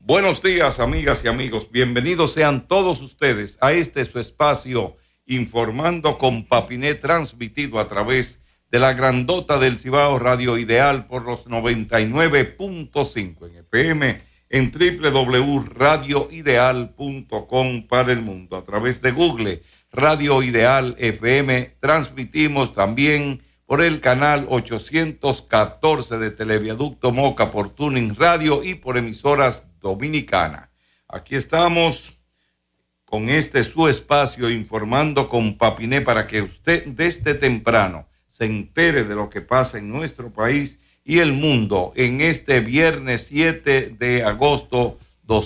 Buenos días, amigas y amigos. Bienvenidos sean todos ustedes a su espacio Informando con Papiné, transmitido a través de la grandota del Cibao Radio Ideal por los 99.5 en FM, en www.radioideal.com para el mundo. A través de Google, Radio Ideal FM, transmitimos también por el canal 814 de Televiaducto Moca, por Tuning Radio y por emisoras dominicanas. Aquí estamos con su espacio Informando con Papiné para que usted desde temprano se entere de lo que pasa en nuestro país y el mundo en este viernes 7 de agosto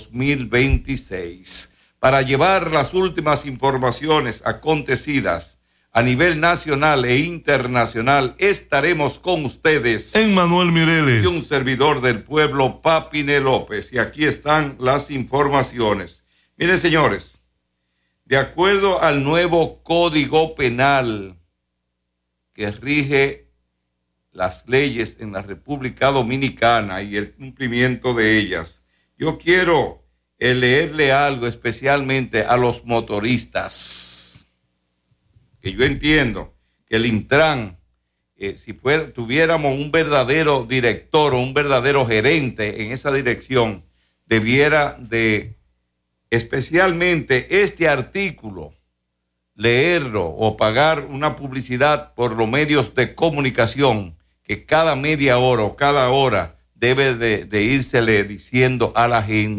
2026. Para llevar las últimas informaciones acontecidas a nivel nacional e internacional, estaremos con ustedes Emmanuel Mireles y un servidor del pueblo, Papiné López. Y aquí están las informaciones. Miren, señores, de acuerdo al nuevo Código Penal que rige las leyes en la República Dominicana y el cumplimiento de ellas, yo quiero leerle algo especialmente a los motoristas, que yo entiendo que el Intran, si tuviéramos un verdadero director o un verdadero gerente en esa dirección, debiera de especialmente este artículo leerlo o pagar una publicidad por los medios de comunicación, que cada media hora o cada hora debe de írsele diciendo a la gente